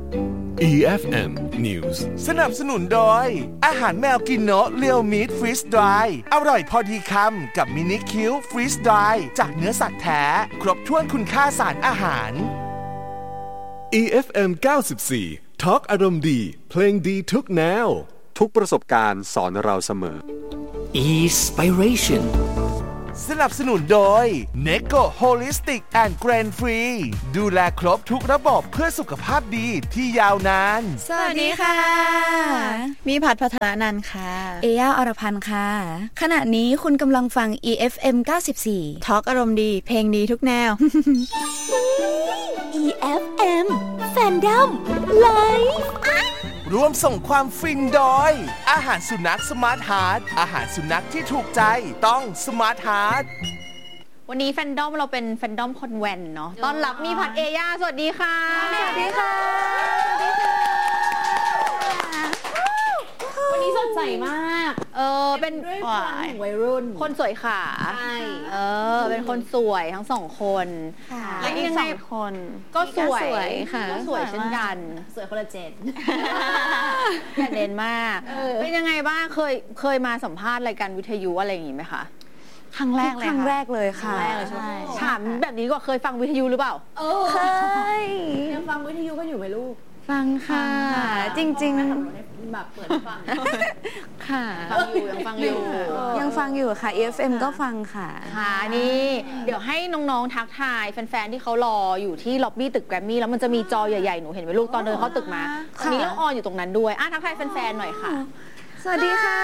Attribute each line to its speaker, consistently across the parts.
Speaker 1: EFM News
Speaker 2: สนับสนุนโดยอาหารแมวกินโนะเรียวมีทฟรีสดรายอร่อยพอดีคำกับมินิคิวฟรีสดรายจากเนื้อสัตว์แท้ครบถ้วนคุณค่าสารอาหาร
Speaker 1: EFM 94 Talk อารมณ์ดีเพลงดีทุกแนว
Speaker 3: ทุกประสบการณ์สอนเราเสมอ
Speaker 4: Inspiration
Speaker 2: สนับสนุนโดย Neko Holistic and Grain Free ดูแลครบทุกระบบเพื่อสุขภาพดีที่ยาวนาน
Speaker 5: สวัสดีค่ะมีผัดพัฒนานันท์ค่ะ
Speaker 6: เอย่าอรพันธ์ค่ะขณะนี้คุณกำลังฟัง EFM 94
Speaker 5: ทอล์กอารมณ์ดีเพลงดีทุกแนว
Speaker 7: EFM Fandom Live
Speaker 2: ร่วมส่งความฟินโดยอาหารสุนัขสมาร์ทฮาร์ทอาหารสุนัขที่ถูกใจต้องสมาร์ทฮาร์ท
Speaker 8: วันนี้แฟนดอมเราเป็นแฟนดอมคอนแวนต์เนาะต้อนรับมีผัดเอย่าสวัสดีค่ะ
Speaker 5: สวัสดีค่ะ
Speaker 8: วันนี้สดใสมากเป็น
Speaker 5: ด้วยความวัยรุ่น
Speaker 8: คนสวยขา
Speaker 5: ใช่
Speaker 8: เป็นคนสวยทั้งสองคน
Speaker 5: และอีก2คน
Speaker 8: ก็สวย
Speaker 5: ค่ะ
Speaker 8: ก็สวยเช่นกัน
Speaker 5: สวยคนละเจน
Speaker 8: แต่เด่นมากเป็นยังไงบ้างเคยมาสัมภาษณ์รายการวิทยุอะไรอย่างงี้ไหมคะ
Speaker 5: ครั้งแรกเลยค่ะ
Speaker 8: ใช่ถามแบบนี้ก็เคยฟังวิทยุหรือเปล่า
Speaker 5: เคย
Speaker 8: ยังฟังวิทยุกันอยู่ไหมลูก
Speaker 5: ฟังค่ะจริงๆ
Speaker 8: แบบเปิดฟัง
Speaker 5: ค่ะ
Speaker 8: ยังฟัง
Speaker 5: อยู่ค่ะ EFM ก็ฟังค่ะ
Speaker 8: นี่เดี๋ยวให้น้องๆทักทายแฟนๆที่เขารออยู่ที่ล็อบบี้ตึกแกรมมี่แล้วมันจะมีจอใหญ่ๆหนูเห็นไหมลูกตอนเดินเข้าตึกมาตอนนี้เราออนอยู่ตรงนั้นด้วยทักทายแฟนๆหน่อยค่ะ
Speaker 5: สวัสดีค่ะ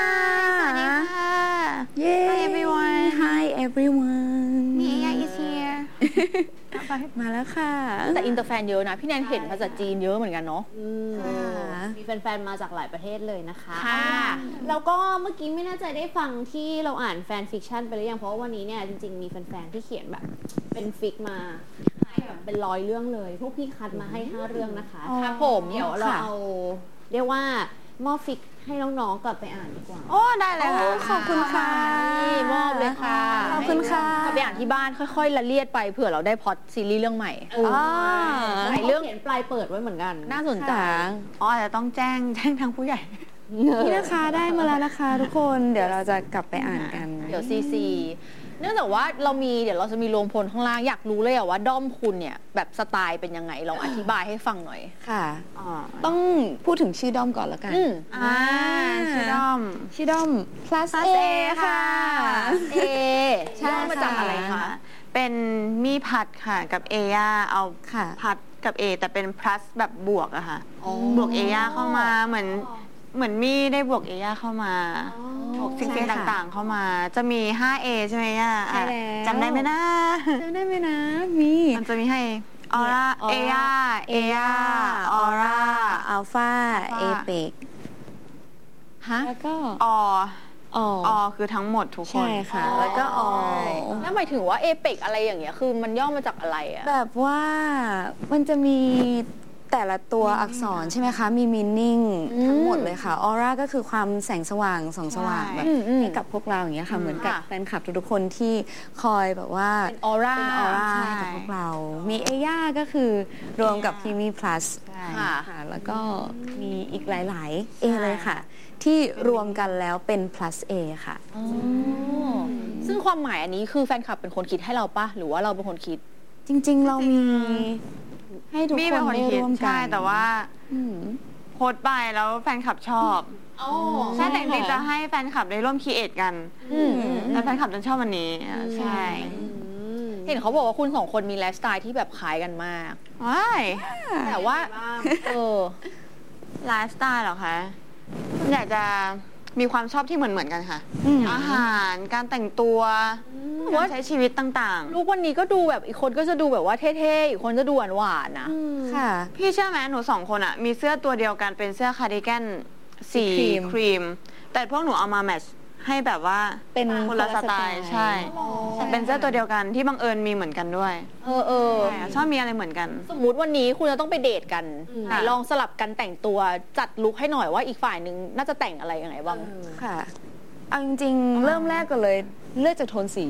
Speaker 8: Hi everyone
Speaker 5: Hi everyone
Speaker 8: Mia is here
Speaker 5: มาแล้วค่ะ
Speaker 8: แต่อินเตอร์แฟนเยอะนะพี่แนนเห็นภาษาจีนเยอะเหมือนกันเนาะ
Speaker 9: มีแฟนๆมาจากหลายประเทศเลยนะคะแล้วก็เมื่อกี้ไม่แน่ใจได้ฟังที่เราอ่านแฟนฟิกชันไปหรือยังเพราะว่าวันนี้เนี่ยจริงๆมีแฟนๆที่เขียนแบบเป็นฟิกมาแบบเป็น100 เรื่องเลยพวกพี่คัดมาให้5 เรื่องนะคะ
Speaker 8: ครับผม
Speaker 9: เดี๋ยวเราเอาเรียกว่ามอบฟิกให้น้องๆกลับไปอ่านดีกว่า
Speaker 8: ได้เลยค่ะ
Speaker 5: ขอบคุณค่ะ
Speaker 8: มอบเลยค่ะ
Speaker 5: ขอบคุณค่ะ
Speaker 8: ไปอ่านที่บ้านค่อยๆละเลียดไปเผื่อเราได้พล็อตซีรีส์เรื่องใหม่
Speaker 9: หลายเรื่องเขียนปลายเปิดไว้เหมือนกัน
Speaker 8: น่าสนใจ
Speaker 5: อาจจะต้องแจ้งทางผู้ใหญ่นี่นะคะได้มาแล้วนะคะทุกคนเดี๋ยวเราจะกลับไปอ่านกัน
Speaker 8: เดี๋ยวซีเนื่องจากว่าเดี๋ยวเราจะมีรวมพลข้างล่างอยากรู้เลยว่าด้อมคุณเนี่ยแบบสไตล์เป็นยังไงลองอธิบายให้ฟังหน่อย
Speaker 5: ค่ะต้องพูดถึงชื่อด้อมก่อนแล้วกัน
Speaker 8: ชื่อด้อม
Speaker 5: plus A ค่ะ
Speaker 8: A ใช่มาจากอะไรคะ
Speaker 5: เป็นมีพัดค่ะกับเอย่าเอาพัดกับ A แต่เป็น plus แบบบวกอะค่ะบวกเอย่าเข้ามาเหมือนมีได้บวกเอย่าเข้ามาสิ่งต่างๆเข้ามาจะมี 5A ใช่ไหมย่าจำได้ไหมนะมันจะมีให้ออร่าเอย่าออร่าอัลฟาเอเปกแล้วก็อคือทั้งหมดทุกคน
Speaker 6: ใช่ค่ะ
Speaker 5: แล้วก็
Speaker 8: นั่นหมายถึงว่าเอเปกอะไรอย่างเงี้ยคือมันย่อมาจากอะไรอะ
Speaker 6: แบบว่ามันจะมีแต่ละตัวอักษรใช่ไหมคะมีมีนิ่งทั้งหมดเลยค่ะออร่าก็คือความแสงสว่างส่องสว่างแบบให้กับพวกเราอย่างเงี้ยค่ะเหมือนกับแฟนคลับทุกคนที่คอยแบบว่า
Speaker 8: เป็นออร่า
Speaker 6: ให้กับพวกเรามีเอย่าก็คือรวมกับพีมี plus ค่ะแล้วก็มีอีกหลายๆ A เลยค่ะที่รวมกันแล้วเป็น plus A ค่ะ
Speaker 8: ซึ่งความหมายอันนี้คือแฟนคลับเป็นคนคิดให้เราปะหรือว่าเราเป็นคนคิด
Speaker 6: จริงๆเรามีให้ทุกคนได้ร่วมกัน
Speaker 5: ใช่แต่ว่าโพสต์ไปแล้วแฟนคลับชอบใช่แต่จริงๆจะให้แฟนคลับได้ร่วมครีเอทกันแล้วแฟนคลับจะชอบวันนี้ใช่
Speaker 8: เห็นเขาบอกว่าคุณสองคนมีไลฟ์สไตล์ที่แบบคล้ายกันมากแต่ว่า
Speaker 5: ไลฟ์สไตล์เหรอคะอยากจะมีความชอบที่เหมือนกันค่ะอาหารการแต่งตัวการใช้ชีวิตต่าง
Speaker 8: ๆลูกวันนี้ก็ดูแบบอีกคนก็จะดูแบบว่าเท่ๆอีกคนจะดูหวานๆนะ
Speaker 5: ค่ะพี่เชื่อไหมหนู2 คนอะมีเสื้อตัวเดียวกันเป็นเสื้อคาร์ดิแกนสีครีมแต่พวกหนูเอามาแมทช์ให้แบบว่า
Speaker 6: เป็น
Speaker 5: คนละสไตล์ใช่เป็นเสื้อตัวเดียวกันที่บังเอิญมีเหมือนกันด้วยชอบมีอะไรเหมือนกัน
Speaker 8: สมมุติวันนี้คุณจะต้องไปเดทกันลองสลับกันแต่งตัวจัดลุคให้หน่อยว่าอีกฝ่ายนึงน่าจะแต่งอะไรยังไงบ้าง
Speaker 6: ค่ะเอาจริงๆเริ่มแรกก็เลยเลือกจากโทนสี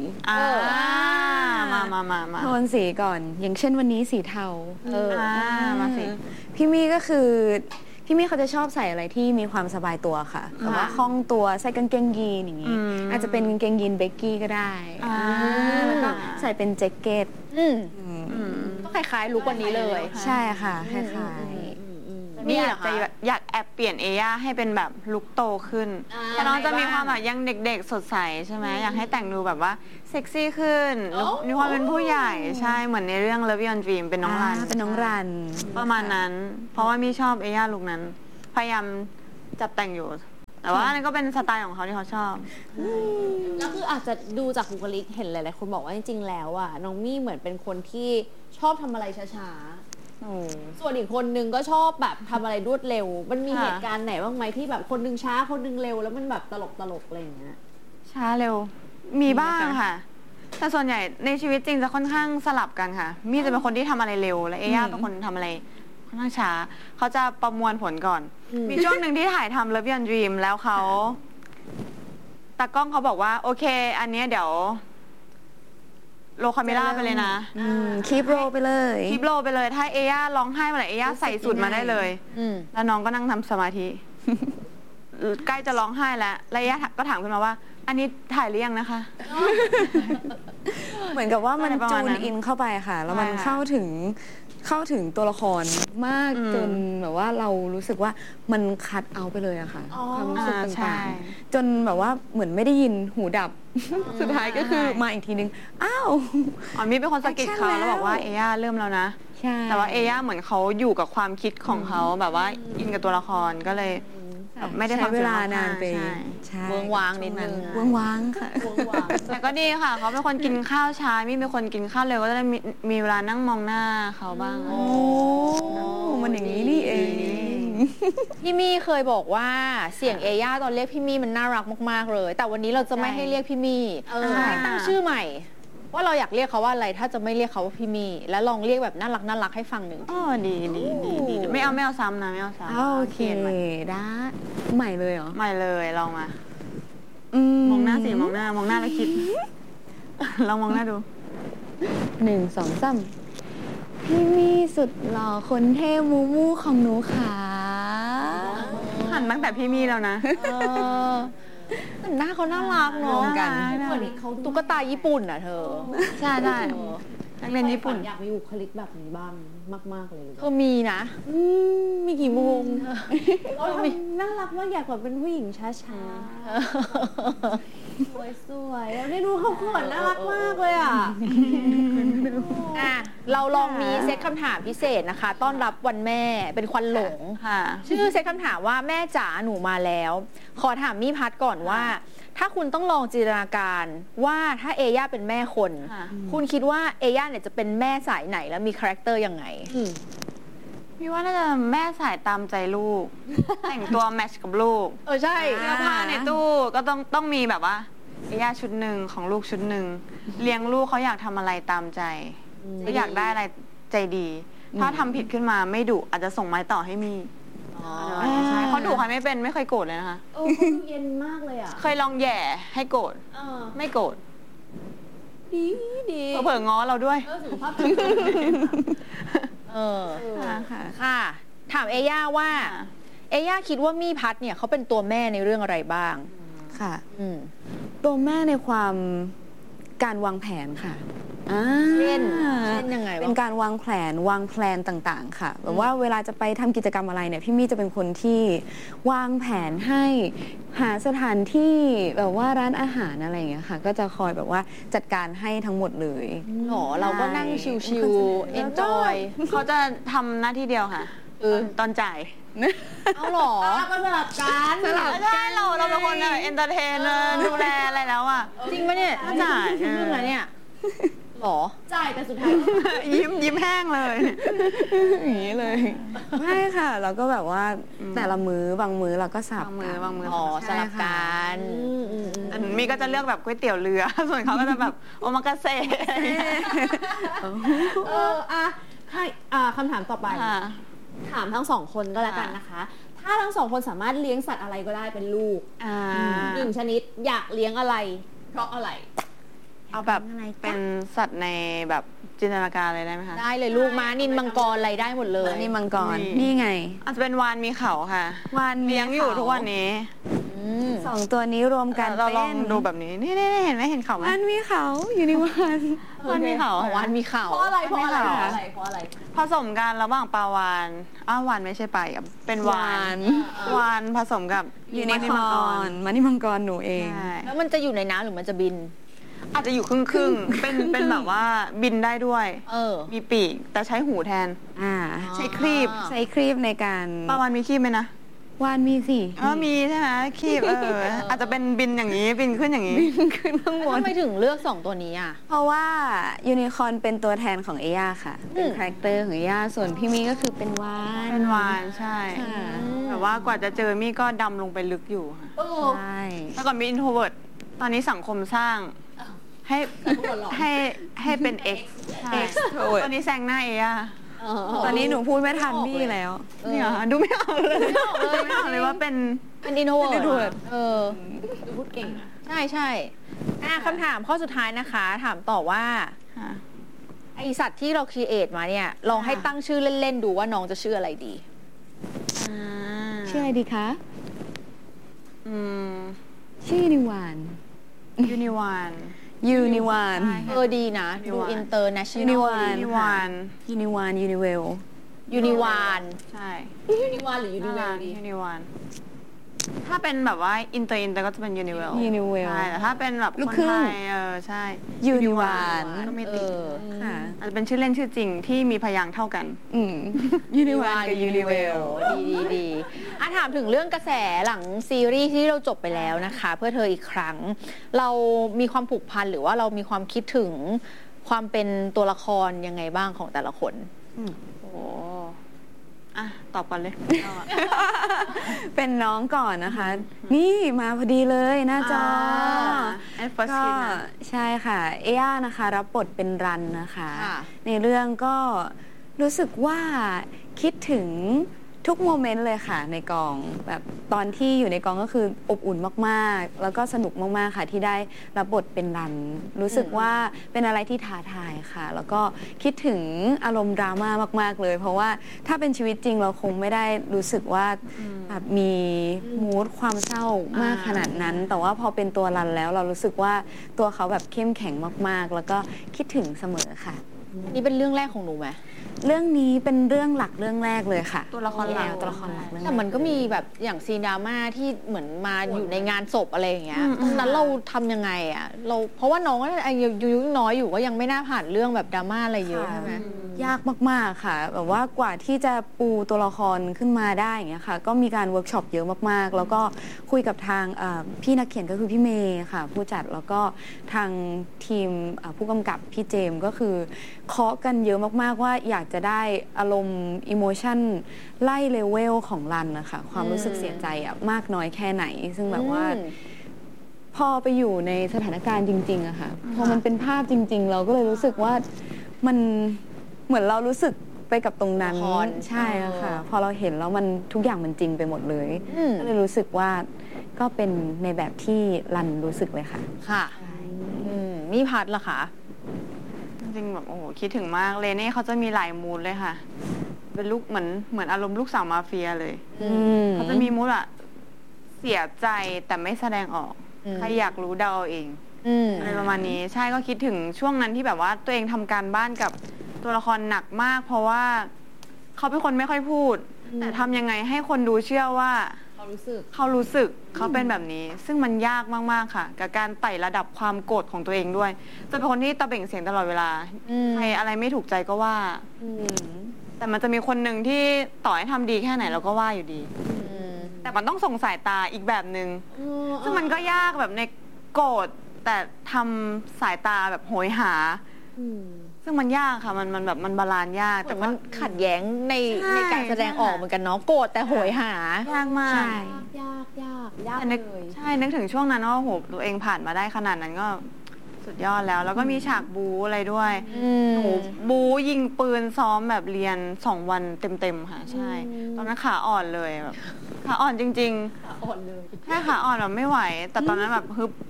Speaker 5: มา
Speaker 6: โทนสีก่อนอย่างเช่นวันนี้สีเทา
Speaker 5: มาสิ
Speaker 6: พี่พี่มี่ก็คือพี่มี่เขาจะชอบใส่อะไรที่มีความสบายตัวค่ะแต่ว่าคล่องตัวใส่กางเกงยีนอย่างนี้อาจจะเป็นกางเกงยีนเบกกี้ก็ได้แล้วก็ใส่เป็นแจ็คเก็ต
Speaker 8: ก็คล้ายๆลุควันนี้เลย
Speaker 6: ใช่ค่ะคล้าย
Speaker 5: นี่อยากแอบเปลี่ยนเอย่าให้เป็นแบบลุคโตขึ้นแต่น้องจะมีความแบบยังเด็กๆสดใสใช่ไหมอยากให้แต่งดูแบบว่าเซ็กซี่ขึ้นมีความเป็นผู้ใหญ่ใช่เหมือนในเรื่อง Love Beyond Dream เป็นน้องรัน
Speaker 6: เป็นน้องรัน
Speaker 5: ประมาณนั้นเพราะว่ามี่ชอบเอย่าลุคนั้นพยายามจับแต่งอยู่แต่ว่าอันนั้นก็เป็นสไตล์ของเขาที่เขาชอบ
Speaker 9: แล้วคืออาจจะดูจากบุคลิกเห็นหลายๆคนบอกว่าจริงๆแล้วอ่ะน้องมี่เหมือนเป็นคนที่ชอบทำอะไรช้าๆส่วนอีกคนนึงก็ชอบแบบทำอะไรรวดเร็วมันมีเหตุการณ์ไหนบ้างไหมที่แบบคนนึงช้าคนนึงเร็วแล้วมันแบบตลกอะไรอย่างเงี้ย
Speaker 5: ช้าเร็วมีบ้างค่ะแต่ส่วนใหญ่ในชีวิตจริงจะค่อนข้างสลับกันค่ะมี่จะเป็นคนที่ทำอะไรเร็วและเอย่าเป็นคนทำอะไรค่อนข้างช้าเขาจะประมวลผลก่อนมีช่วงหนึ่งที่ถ่ายทำ Love Beyond Dream แล้วเขาตากล้องเขาบอกว่าโอเคอันนี้เดี๋ยวโลคาเมล่าไปเลยนะ
Speaker 6: คีปโรไปเลย
Speaker 5: คีปโรไปเลยถ้าเอย่าร้องไห้เมื่อไหร่เอย่าใส่สูตรมาได้เลยแล้วน้องก็นั่งทำสมาธิใกล้จะร้องไห้แล้วเอย่าก็ถามขึ้นมาว่าอันนี้ถ่ายหรือยังนะคะ
Speaker 6: เหมือนกับว่ามันจูนอินเข้าไปค่ะแล้วมันเข้าถึงตัวละครมากจนแบบว่าเรารู้สึกว่ามันคัดเอาไปเลยอะค่ะความรู้สึกต่างๆจนแบบว่าเหมือนไม่ได้ยินหูดับสุดท้ายก็คือมาอีกทีนึงอ้าว
Speaker 5: มี่เป็นคนสะกิดเขาแล้วบอกว่าเอย่าเริ่มแล้วนะแต่ว่าเอย่าเหมือนเขาอยู่กับความคิดของเขาแบบว่าอินกับตัวละครก็เลยไม่ได้
Speaker 6: ใช้เวลานานไป
Speaker 8: เวิ้งว้างนิดนึง
Speaker 6: เวิ้งว้างค่ะ
Speaker 5: แต่ก็ดีค่ะเขาเป็นคนกินข้าวช้ามี่เป็นคนกินข้าวเร็วก็จะได้มีเวลานั่งมองหน้าเขาบ้าง
Speaker 6: โอ้มันอย่างนี้นี่เอง
Speaker 8: พี่มี่เคยบอกว่าเสียงเอย่าตอนเรียกพี่มี่มันน่ารักมากๆเลยแต่วันนี้เราจะไม่ให้เรียกพี่มี่ตั้งชื่อใหม่ว่าเราอยากเรียกเขาว่าอะไรถ้าจะไม่เรียกเขาว่าพี่มี่แล้วลองเรียกแบบน่ารักให้ฟังหนึ่ง
Speaker 5: ดีไม่เอาซ้ำนะไม่เอาซ้ำ
Speaker 6: โอเคได้ใหม่เลยเหรอ
Speaker 5: ใหม่เลยลองมามองหน้าสิมองหน้าแล้วคิดลองมองหน้าดู
Speaker 6: 1 2 3พี่มี่สุดหล่อคนเท่มูมูของหนูค่ะ
Speaker 5: หันตั้งแต่พี่มี่แล้วนะ
Speaker 8: แต่หน้าเขาน่ารักเนาะ
Speaker 6: กัน
Speaker 8: ตุ๊กตาญี่ปุ่นอ่ะเธอ
Speaker 5: ใช่ได้นักเรียนญี่ปุ่น
Speaker 9: อยากมีบุคลิกแบบนี้บ้างมากๆเลย
Speaker 8: มีนะ
Speaker 6: มีกี่โมง
Speaker 9: น่ารักมากอยากแบบเป็นผู้หญิงช้าๆสวยๆแล้วได้ดูเขาขนน่ารักมากเลยอ่ะ
Speaker 8: เราลองมีเซตคำถามพิเศษนะคะต้อนรับวันแม่เป็นควันหลงชื่อเซตคำถามว่าแม่จ๋าหนูมาแล้วขอถามมี่พัดก่อนว่าถ้าคุณต้องลองจินตนาการว่าถ้าเอย่าเป็นแม่คนคุณคิดว่าเอย่าเนี่ยจะเป็นแม่สายไหนแล้วมีคาแรคเตอร์ยังไง
Speaker 5: พี่ว่าน่าจะแม่สายตามใจลูกแต่งตัวแมทช์กับลูก
Speaker 8: ใช่
Speaker 5: เสื้อผ้าในตู้ก็ต้องมีแบบว่าเอย่าชุดหนึ่งของลูกชุดหนึ่งเลี้ยงลูกเขาอยากทำอะไรตามใจก็อยากได้อะไรใจดีถ้าทำผิดขึ้นมาไม่ดุอาจจะส่งไม้ต่อให้มีใช่เขาดุใครไม่เป็นไม่เคยโกรธเลยนะคะ
Speaker 9: เขาเย็นมากเลยอ่ะ
Speaker 5: เคยลองแย่ให้โกรธไม่โกรธ
Speaker 9: ดี
Speaker 5: เผลอง้อเราด้วย
Speaker 9: สุขภาพ
Speaker 8: ค่ะถามเอย่าว่าเอย่าคิดว่ามี่พัดเนี่ยเขาเป็นตัวแม่ในเรื่องอะไรบ้าง
Speaker 6: ค่ะตัวแม่ในความการวางแผนค่ะ
Speaker 8: เช่นยังไง
Speaker 6: เป็นการวางแผนต่างๆค่ะแบบว่าเวลาจะไปทำกิจกรรมอะไรเนี่ยพี่มี่จะเป็นคนที่วางแผนให้หาสถานที่แบบว่าร้านอาหารอะไรอย่างเงี้ยค่ะก็จะคอยแบบว่าจัดการให้ทั้งหมดเลย
Speaker 8: เราก็นั่งชิลๆ enjoy
Speaker 5: เขาจะทำหน้าที่เดียวค่ะตอนจ่าย
Speaker 8: เอาหรอ
Speaker 9: ก็สลับกัน
Speaker 5: ใช่เราเป็นคนเอนเตอร์เทนดูแลอะไรแล้วอ่ะ
Speaker 8: จริงปะเนี่ย
Speaker 5: จ่าย
Speaker 8: เรื่องอะไรเนี่ยหรอ
Speaker 9: จ่ายแต่สุดท้าย
Speaker 5: ยิ้มแห้งเลย
Speaker 6: อย่างนี้เลยไม่ค่ะเราก็แบบว่าแต่ละมื้อบางมื้อเราก็สับบ
Speaker 5: างมื้อ
Speaker 8: สลับกัน
Speaker 5: มีก็จะเลือกแบบก๋วยเตี๋ยวเรือส่วนเขาก็จะแบบโอมากาเสะ
Speaker 9: ให้คำถามต่อไปถามทั้งสองคนก็แล้วกันนะคะถ้าทั้งสองคนสามารถเลี้ยงสัตว์อะไรก็ได้เป็นลูก1 ชนิดอยากเลี้ยงอะไรเพราะอะไร
Speaker 5: เอาแบบเป็นสัตว์ในแบบจินตนาการอะไรได้ไหมคะ
Speaker 8: ได้เลยลูกม้านินมังกรอะไรได้หมดเลย
Speaker 6: นี่มังกรนี่ไง
Speaker 5: อาจจะเป็นวานมีเขาค่ะ
Speaker 6: วานมี
Speaker 5: เลี้ยงอยู่
Speaker 6: เขา
Speaker 5: ทุกวันนี้
Speaker 6: สองตัวนี้รวมกัน
Speaker 5: เราลอง
Speaker 6: เป็น
Speaker 5: ดูแบบนี้นี่เห็นไหมเห็นเขาไหม
Speaker 6: วานมีเขาอยู่ในวาน
Speaker 5: วานมีเขา
Speaker 8: วานมีเขา
Speaker 9: เพราะอะไรเพราะอะไร
Speaker 5: ไม่
Speaker 9: เพ
Speaker 5: ค่ะ
Speaker 9: ราะอะไรเพราะอะไร
Speaker 5: ผสมกันระหว่างปลาวานวานไม่ใช่ปลาอ่ะเป็นวานวานผสมกับ
Speaker 6: ยูนิคอร์นมันนี่มังกรหนูเอง
Speaker 5: ใช่
Speaker 8: แล้วมันจะอยู่ในน้ำหรือมันจะบิน
Speaker 5: อาจจะอยู่ครึ่งๆเป็นแบบว่าบินได้ด้วย มีปีกแต่ใช้หูแทน ใช้ครีบ
Speaker 6: ใช้ครีบในการ
Speaker 5: ปลาวานมีครีบไหมนะ
Speaker 6: วานมีสิ
Speaker 5: มีใช่ไหมครีบอาจจะเป็นบินอย่างนี้บินขึ้นอย่างนี้
Speaker 6: ขึ้นข้างบน
Speaker 8: ทำไมถึงเลือก2ตัวนี้อ่ะ
Speaker 6: เพราะว่ายูนิคอร์นเป็นตัวแทนของเอย่าค่ะ เป็นคาแรคเตอร์ของเอย่าส่วนพี่มีก็คือเป็นวาน
Speaker 5: เป็นวานใช่แต่ว่ากว่าจะเจอมี่ก็ดำลงไปลึกอยู่ค่ะ
Speaker 6: ใช่
Speaker 5: แล้วก่อนมีอินโทรเวิร์ตตอนนี้สังคมสร้างให้เป็น X ตอนนี้แซงหน้าเอย่า
Speaker 6: ตอนนี้หนูพูดไม่ทันพี่แล้ว
Speaker 5: นี่เหรอดูไม่ออกเลยไม่ออกเลยว่าเป็น
Speaker 8: อินโทรเวิร์ต
Speaker 6: introvert
Speaker 9: ดูพูดเก่ง
Speaker 8: ใช่คำถามข้อสุดท้ายนะคะ ถามต่อว่าไอสัตว์ที่เราครีเอทมาเนี่ยลองให้ตั้งชื่อเล่นๆดูว่าน้องจะชื่ออะไรดี
Speaker 6: ชื่ออะไรดีคะ ชื่อยูนิวาน
Speaker 5: ยูนิวาน
Speaker 8: ดีนะ ดูอินเตอร์เนชั่นแนล
Speaker 5: ยูนิวาน
Speaker 6: ยูนิเวล
Speaker 8: ยูนิวาน
Speaker 5: ใช่
Speaker 9: ยูนิวานหรือยูนิเวลดี
Speaker 5: ยูนิวานถ้าเป็นแบบว่าอินเตอร์ก็จะเป็นยูนิเวล
Speaker 6: Univel
Speaker 5: ใช่แต่ถ้าเป็นแบบ
Speaker 6: ลู
Speaker 5: ค
Speaker 6: ก
Speaker 5: น
Speaker 6: ครึ่
Speaker 5: ไท
Speaker 6: ง
Speaker 5: ยใช่
Speaker 6: ยูนิวาน
Speaker 5: ก็ไม่ติด
Speaker 6: ค่ะ
Speaker 5: อาจจะเป็นชื่อเล่นชื่อจริงที่มีพยางค์เท่ากัน
Speaker 6: ยูนิวานกับยูนิเวล
Speaker 8: ดีถามถึงเรื่องกระแสหลังซีรีส์ที่เราจบไปแล้วนะคะ เพื่อเธออีกครั้ง เรามีความผูกพันหรือว่าเรามีความคิดถึงความเป็นตัวละครยังไงบ้างของแต่ละคน
Speaker 5: ตอบก่อนเลย
Speaker 6: เป็นน้องก่อนนะคะ นี่มาพอดีเลยหน้าจอ ก็ใช่ค่ะ เอย่านะคะรับบทเป็นรันนะคะ ในเรื่องก็รู้สึกว่าคิดถึงทุกโมเมนต์เลยค่ะในกองแบบตอนที่อยู่ในกองก็คืออบอุ่นมากๆแล้วก็สนุกมากๆค่ะที่ได้รับบทเป็นรันรู้สึกว่าเป็นอะไรที่ท้าทายค่ะแล้วก็คิดถึงอารมณ์ดราม่ามากๆเลยเพราะว่าถ้าเป็นชีวิตจริงเราคงไม่ได้รู้สึกว่าแบบมีมูดความเศร้ามากขนาดนั้นแต่ว่าพอเป็นตัวรันแล้วเรารู้สึกว่าตัวเขาแบบเข้มแข็งมากๆแล้วก็คิดถึงเสมอค่ะ
Speaker 8: นี่เป็นเรื่องแรกของหนูไหม
Speaker 6: เรื่องนี้เป็นเรื่องหลักเรื่องแรกเลยค่ะ
Speaker 5: ตัวละครหลัก
Speaker 6: ตัวละครหลักเรื่อง
Speaker 8: แต่มันก็มีแบบอย่างซีนดราม่าที่เหมือนมาอยู่ในงานศพอะไรอย่างเงี้ยตรงนั้นเราทำยังไงอ่ะเราเพราะว่าน้องก็อายุน้อยอยู่ก็ยังไม่น่าผ่านเรื่องแบบดราม่าอะไรเยอะใช่ไหม
Speaker 6: ยากมากๆค่ะแบบว่ากว่าที่จะปูตัวละครขึ้นมาได้อย่างเงี้ยค่ะก็มีการเวิร์กช็อปเยอะมากๆแล้วก็คุยกับทางพี่นักเขียนก็คือพี่เมย์ค่ะผู้จัดแล้วก็ทางทีมผู้กำกับพี่เจมส์ก็คือเคาะกันเยอะมากๆว่าอยากจะได้อารมณ์อิโมชันไล่เลเวลของรันนะคะความรู้สึกเสียใจอะมากน้อยแค่ไหนซึ่งแบบว่าพอไปอยู่ในสถานการณ์จริงๆอะค่ะพอมันเป็นภาพจริงๆเราก็เลยรู้สึกว่ามันเหมือนเรารู้สึกไปกับตรงนั้นใช่ค่ะพอเราเห็นแล้วมันทุกอย่างมันจริงไปหมดเลยก็เลยรู้สึกว่าก็เป็นในแบบที่รันรู้สึกเลยค่ะ
Speaker 8: ค่ะมีพัดล่ะคะ
Speaker 5: จริงๆแบบโอ้โหคิดถึงมากเลเน่เขาจะมีหลายมูดเลยค่ะเป็นลูกเหมือนอารมณ์ลูกสาวมาเฟียเลยเขาจะมีมูดอะเสียใจแต่ไม่แสดงออกใครอยากรู้เดาเอาเองอะไรประมาณนี้ใช่ก็คิดถึงช่วงนั้นที่แบบว่าตัวเองทำการบ้านกับตัวละครหนักมากเพราะว่าเขาเป็นคนไม่ค่อยพูดแต่ทำยังไงให้คนดูเชื่อว่าเขารู้สึกเขาเป็นแบบนี้ซึ่งมันยากมากๆค่ะกับการไต่ระดับความโกรธของตัวเองด้วยจะเป็นคนที่ตะเบ่งเสียงตลอดเวลาใครอะไรไม่ถูกใจก็ว่าแต่มันจะมีคนหนึ่งที่ต่อให้ทำดีแค่ไหนเราก็ว่าอยู่ดีแต่มันต้องส่งสายตาอีกแบบนึงซึ่งมันก็ยากแบบในโกรธแต่ทำสายตาแบบโหยหาซึ่งมันยากค่ะมันแบบมันบาลานซ์ยาก
Speaker 8: แต่มันขัดแย้งในการแสดงออกเหมือนกันเนาะโกรธแต่โหยหาย
Speaker 5: ากมาก
Speaker 9: ยาก
Speaker 5: เลยใช่นึกถึงช่วงนั้นว่าโหตัวเองผ่านมาได้ขนาดนั้นก็สุดยอดแล้วก็มีฉากบูอะไรด้วยหนูบูยิงปืนซ้อมแบบเรียน2 วันเต็มๆค่ะใช่ตอนนั้นขาอ่อนเลยแบบขาอ่อนจริงๆขาอ่อนเลยแค่ขาอ่อนแบบไม่ไหวแต่ตอนนั้นแบบฮึบ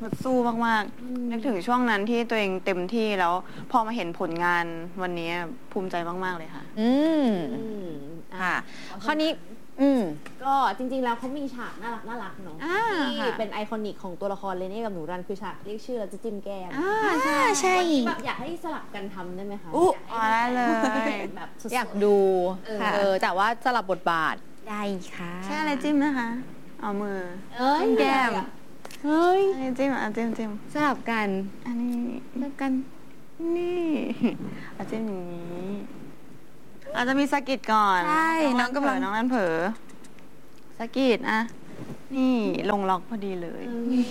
Speaker 5: สู้มากๆนึกถึงช่วงนั้นที่ตัวเองเต็มที่แล้วพอมาเห็นผลงานวันนี้ภูมิใจมากๆเลยค่ะ
Speaker 8: ค่ะคราวนี้
Speaker 9: ก็จริงๆแล้วเขามีฉากน่ารักเนาะที่เป็นไอคอนิกของตัวละครเลเน่กับหนูรันคือฉากเรียกชื่อแล้วจะจิ้มแก้ม
Speaker 6: ใช่
Speaker 9: แบบอยากให้สลับกันทำได้ไหมคะ
Speaker 5: ได้เลย
Speaker 9: แบบ
Speaker 8: อยากดูแต่ว่าสลับบทบาท
Speaker 6: ได้ค่ะ
Speaker 5: ใช่อะไรจิ้มนะคะเอามือ
Speaker 9: จิ้
Speaker 5: มแก้มจิ้มจิ้ม
Speaker 6: สลับกัน
Speaker 5: อันนี้
Speaker 6: สลับกัน
Speaker 5: นี่จิ้มอย่างนี้อาจจะมีสกิดก่อน
Speaker 6: ใช่น้องกำลัง
Speaker 5: น้องนั่นเผลอสกิดอ่ะนี่ลงล็อกพอดีเลย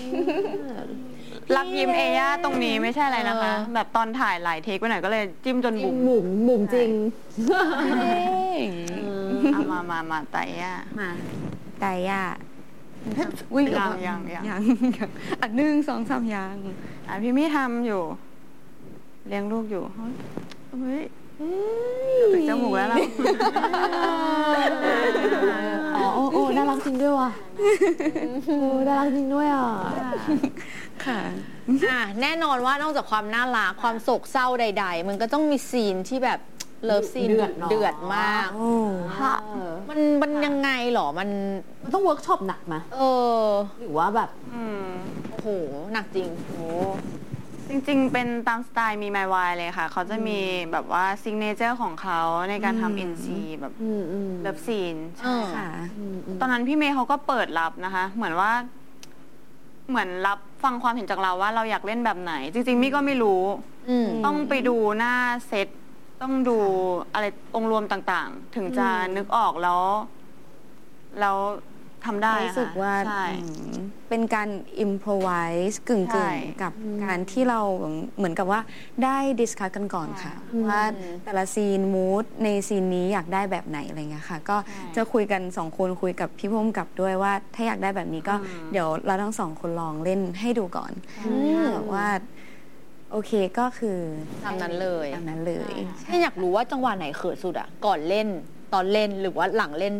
Speaker 5: รักยิ้มเอย่าตรงนี้ไม่ใช่อะไรนะคะแบบตอนถ่ายหลายเทคไปหน่อยก็เลยจิ้มจนบุ๋
Speaker 9: มจริง
Speaker 5: มาไตย่า
Speaker 6: มาไตย่า
Speaker 5: วิ่งยัง
Speaker 6: อัน1 2 3ยัง
Speaker 5: พี่มี่ทำอยู่เลี้ยงลูกอยู่เฮ้ยปิดจมูกแล้วเรา
Speaker 9: โอ้น่ารักจริงด้วยว่ะน่ารักจริงด้วยอ่ะ
Speaker 6: ค่ะ
Speaker 8: แน่นอนว่านอกจากความน่ารักความโศกเศร้าใดๆมันก็ต้องมีซีนที่แบบเลิฟซีนเดือดมากมันยังไงหรอมัน
Speaker 9: ต้องเวิร์กช็อปหนักไหมหรือว่าแบบ
Speaker 8: โอ้โหหนักจริงโอ้
Speaker 5: จริงๆเป็นตามสไตล์มีไมวายเลยค่ะเขาจะมีแบบว่าซิกเนเจอร์ของเขาในการทำ NC แบบเลิฟซีนใช่ค่ะตอนนั้นพี่เมย์เขาก็เปิดรับนะคะเหมือนรับฟังความเห็นจากเราว่าเราอยากเล่นแบบไหนจริงๆมี่ก็ไม่รู้ต้องไปดูหน้าเซตต้องดูอะไรองค์รวมต่างๆถึงจะนึกออกแล้วทำได้
Speaker 6: รู้สึกว่าเป็นการอิมพรไวส์กึ่งกับการที่เราเหมือนกับว่าได้ดิสคัสกันก่อนค่ะว่าแต่ละซีนมูดในซีนนี้อยากได้แบบไหนอะไรเงี้ยค่ะก็จะคุยกัน2คนคุยกับพี่พุ่มกับด้วยว่าถ้าอยากได้แบบนี้ก็เดี๋ยวเราทั้ง2คนลองเล่นให้ดูก่อนว่าโอเคก็คือ
Speaker 8: ตามนั้นเลย
Speaker 6: ถ้า
Speaker 8: อยากรู้ว่าจังหวะไหนเขินสุดอ่ะก่อนเล่นตอนเล่นหรือว่าหลังเล่น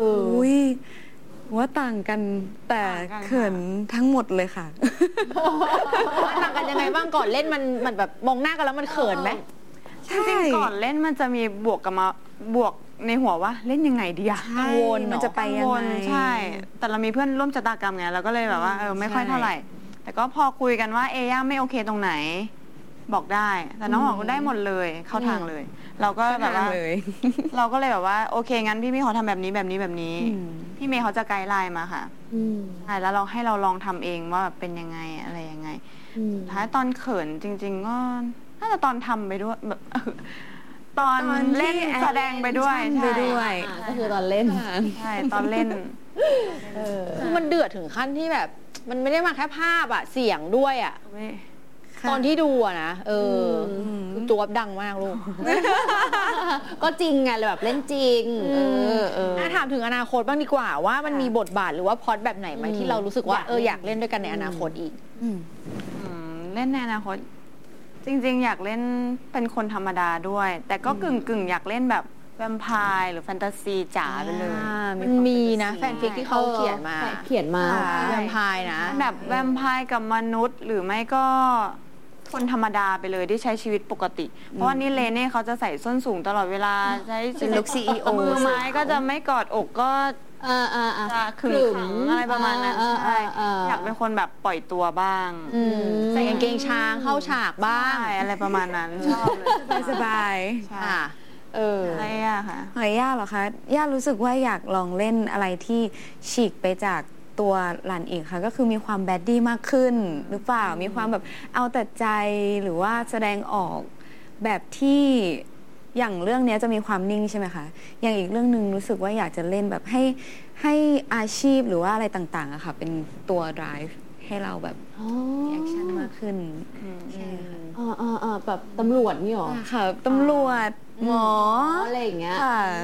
Speaker 6: ว่าต่างกันแต่เขินทั้งหมดเลยค่ะ
Speaker 8: ต่างกันยังไงบ้างก่อนเล่นมันแบบมองหน้ากันแล้วมันเขินไหม
Speaker 5: จริงๆก่อนเล่นมันจะมีบวกกับมาบวกในหัวว่าเล่นยังไงดีอะ
Speaker 6: กังวลมันจะไปยังไง
Speaker 5: ใช่แต่เรามีเพื่อนร่วมชะตากรรมไงเราก็เลยแบบว่าไม่ค่อยเท่าไหร่แต่ก็พอคุยกันว่าเอย่าไม่โอเคตรงไหนบอกได้แต่น้องบอกได้หมดเลยเข้าทางเลยเราก็แบบว่าเราก็เลยแบบว่าโอเคงั้นพี่ขอทำแบบนี้พี่เมย์เขาจะไกด์ไลน์มาค่ะใช่แล้วเราให้เราลองทำเองว่าเป็นยังไงอะไรยังไงท้ายตอนเขินจริงๆก็น่าจะตอนทำไปด้วยแบบตอนเล่นแสดงไปด้วย
Speaker 9: ก็คือตอนเล่น
Speaker 5: ใช่ตอนเล่น
Speaker 8: มันเดือดถึงขั้นที่แบบมันไม่ได้มาแค่ภาพอะเสียงด้วยอะตอนที่ดูอะนะจวบดังมากลูก
Speaker 9: ก็จริงไงเลยแบบเล่นจริง
Speaker 8: ถามถึงอนาคตบ้างดีกว่าว่ามันมีบทบาทหรือว่าพล็อตแบบไหนไหมที่เรารู้สึกว่าอยากเล่นด้วยกันในอนาคตอีก
Speaker 5: เล่นในอนาคตจริงๆอยากเล่นเป็นคนธรรมดาด้วยแต่ก็กึ่งอยากเล่นแบบแวมไพร์หรือแฟนตาซีจ๋าไปเลย
Speaker 8: มันมีนะแฟนฟิกที่เขาเขียนมาแวมไพร์นะ
Speaker 5: แบบแวมไพร์กับมนุษย์หรือไม่ก็คนธรรมดาไปเลยที่ใช้ชีวิตปกติเพราะว่านี่เลเน่เขาจะใส่ส้นสูงตลอดเวลาใช้
Speaker 6: เป็นลุค CEO
Speaker 5: มือไม้ก็จะไม่กอดอกก็จะขึงอะไรประมาณนั้นใช่อยากเป็นคนแบบปล่อยตัวบ้าง
Speaker 8: ใส่กางเกงช้างเข้าฉากบ้าง
Speaker 5: อะไรประมาณนั้นชอบเลย
Speaker 6: สบาย
Speaker 5: ค่ะอะไรย่าค่ะ
Speaker 6: ย่าเหรอคะย่ารู้สึกว่าอยากลองเล่นอะไรที่ฉีกไปจากตัวหลานอีกค่ะก็คือมีความแบดดี้มากขึ้นหรือเปล่ามีความแบบเอาแต่ใจหรือว่าแสดงออกแบบที่อย่างเรื่องนี้จะมีความนิ่งใช่ไหมคะอย่างอีกเรื่องนึงรู้สึกว่าอยากจะเล่นแบบให้อาชีพหรือว่าอะไรต่างๆอะค่ะเป็นตัว drive ให้เราแบบแอคชั่นมากขึ้น
Speaker 9: ใช่ค่ะแบบตำรวจนี่หรอ
Speaker 6: ค่ะตำรวจหมอ
Speaker 9: อะไรอย่างเงี้ย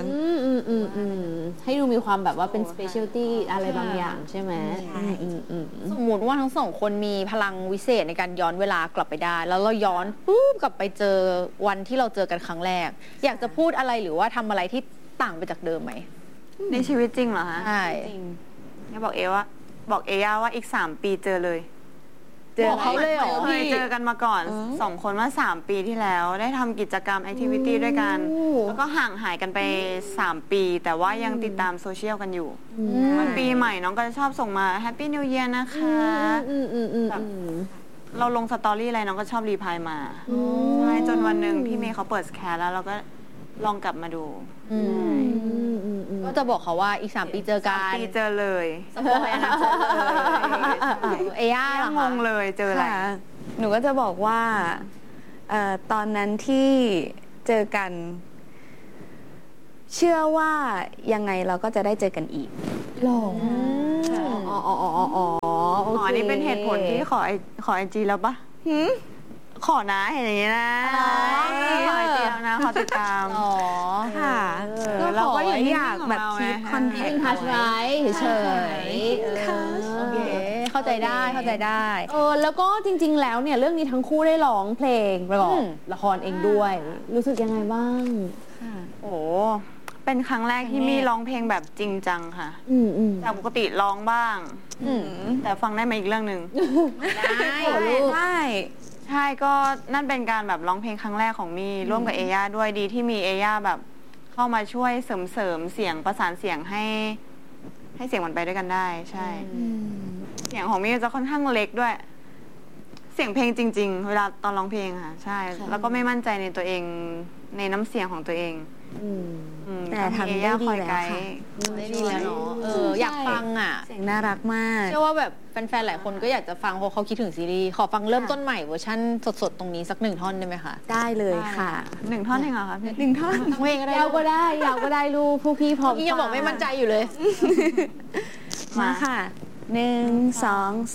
Speaker 9: ให้ดูมีความแบบว่าเป็น specialty อะไรบางอย่างใช่ไหม
Speaker 8: สมมติว่าทั้งสองคนมีพลังวิเศษในการย้อนเวลากลับไปได้แล้วเราย้อนปุ๊บกลับไปเจอวันที่เราเจอกันครั้งแรกอยากจะพูดอะไรหรือว่าทำอะไรที่ต่างไปจากเดิมไหม
Speaker 5: ในชีวิตจริงเหรอคะ
Speaker 8: ใช่
Speaker 5: จริงบอกเอย่าว่าอีก3 ปีเจอเลย
Speaker 8: เจอเขาเลยเหรอ
Speaker 5: เคยเจอกันมาก่อน2 คนเมื่อ3 ปีที่แล้วได้ทำกิจกรรมแอคทิวิตี้ด้วยกันแล้วก็ห่างหายกันไป3 ปี แต่ว่ายังติดตามโซเชียลกันอยู่มันปีใหม่น้องก็จะชอบส่งมาแฮปปี้นิวเยียร์นะคะแบบเราลงสตอรี่อะไรน้องก็ชอบรีพลายมาใช่จนวันหนึ่งพี่เมย์เขาเปิดสแคร์แล้วเราก็ลองกลับมาดู
Speaker 8: ก็จะบอกเขาว่าอีก3 ปีเจอกัน
Speaker 5: 3 ปีเจอเลย
Speaker 8: สปอยนะเจอเลยเอย่าง
Speaker 5: งเลยเจออะไร
Speaker 6: หนูก็จะบอกว่าตอนนั้นที่เจอกันเชื่อว่ายังไงเราก็จะได้เจอกันอีก
Speaker 8: หรอ
Speaker 5: อันนี้เป็นเหตุผลที่ขอไอจีแล้วปะขอนะเห็นอย่างนี้นะขอไอจีแล้วนะขอติดตาม
Speaker 6: ค่ะเราก็อยากแบบคีปคอนแทค
Speaker 9: ทัชไว้เฉย
Speaker 8: โอเคเข้าใจได้
Speaker 9: แล้วก็จริงๆแล้วเนี่ยเรื่องนี้ทั้งคู่ได้ร้องเพลงประกอบละครเองด้วยรู้สึกยังไงบ้าง
Speaker 5: โอ้เป็นครั้งแรกที่มีร้องเพลงแบบจริงจังค่ะจากปกติร้องบ้างแต่ฟังได้มาอีกเรื่องหนึ่ง
Speaker 6: ได้
Speaker 5: ใช่ก็นั่นเป็นการแบบร้องเพลงครั้งแรกของมีร่วมกับเอย่าด้วยดีที่มีเอย่าแบบเข้ามาช่วยเสริมเสียงประสานเสียงให้เสียงมันไปด้วยกันได้ใช่เสียงของมีจะค่อนข้างเล็กด้วยเสียงเพลงจริงๆเวลาตอนร้องเพลงค่ะใช่แล้วก็ไม่มั่นใจในตัวเองในน้ำเสียงของตัวเอง
Speaker 6: แต่ทำได้ดีแล้วค่ะ
Speaker 8: ได้ดีแล้วเนาะอยากฟังอ่ะ
Speaker 6: เสียงน่ารักมาก
Speaker 8: เชื่อว่าแบบแฟนๆหลายคนก็อยากจะฟังเพราะเขาคิดถึงซีรีส์ขอฟังเริ่มต้นใหม่เวอร์ชั่นสดๆตรงนี้สัก1 ท่อนได้ไหมคะ
Speaker 6: ได้เลยค่ะ
Speaker 5: 1 ท่อนเองเหรอคะ
Speaker 6: 1 ท่อน
Speaker 8: เพลงก็ได้
Speaker 9: ยาวก็ได้ลูกผู้พี่พร้อม
Speaker 8: ยังบอกไม่มั่นใจอยู่เลย
Speaker 6: มาค่ะ1 2